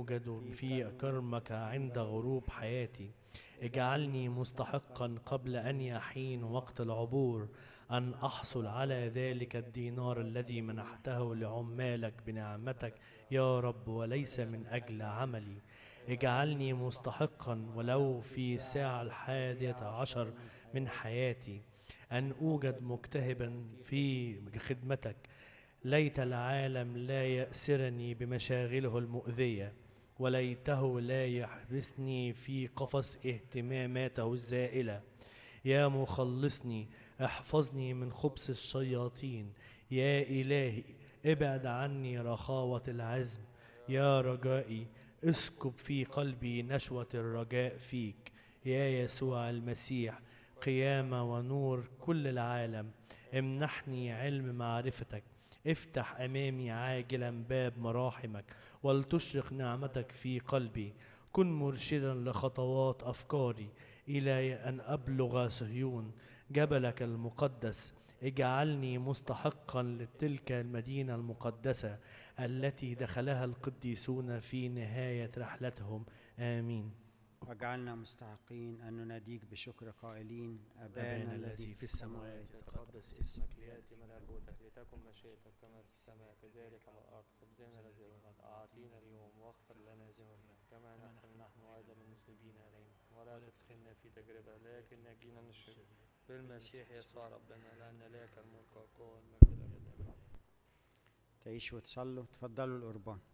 أوجد في كرمك عند غروب حياتي. اجعلني مستحقا قبل أن يحين وقت العبور أن أحصل على ذلك الدينار الذي منحته لعمالك بنعمتك يا رب، وليس من أجل عملي. اجعلني مستحقا ولو في الساعة 11 من حياتي أن أوجد مجتهبا في خدمتك. ليت العالم لا يأسرني بمشاغله المؤذية، وليته لا يحبسني في قفص اهتماماته الزائلة. يا مخلصني احفظني من خبث الشياطين. يا إلهي ابعد عني رخاوة العزم. يا رجائي اسكب في قلبي نشوة الرجاء فيك. يا يسوع المسيح قيامة ونور كل العالم، امنحني علم معرفتك. افتح أمامي عاجلا باب مراحمك، ولتشرق نعمتك في قلبي. كن مرشدا لخطوات أفكاري إلى أن أبلغ صهيون جبلك المقدس. اجعلني مستحقا لتلك المدينة المقدسة التي دخلها القديسون في نهاية رحلتهم. آمين. واجعلنا مستحقين أن نناديك بشكر قائلين أبانا الذي في السماوات، يتقدس اسمك، ليأتي ملكوتك، لتكن مشيئتك كما في السماء كذلك على الأرض. خبزنا الذي الغد أعطينا اليوم، واغفر لنا ذنوبنا كما نغفر نحن أيضا المذنبين علينا، ولا تدخلنا في تجربة لكن نجينا من الشر بالمسيح يسوع ربنا، لأن لك الملك والقوة والمجد الأبدي. تعيشوا وتصلوا. تفضلوا القربان.